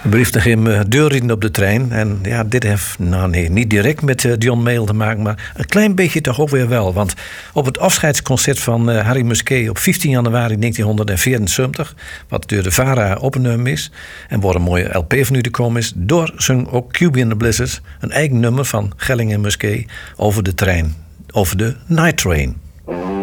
De brief nog in deurrijden op de trein. En ja, dit heeft niet direct met John Mayall te maken, maar een klein beetje toch ook weer wel. Want op het afscheidsconcert van Harry Musquet op 15 januari 1974, wat door de VARA opgenomen is en waar een mooie LP van u te komen is, door zong ook QB and the Blizzards een eigen nummer van Gelling en Musquet over de trein, over de Night Train.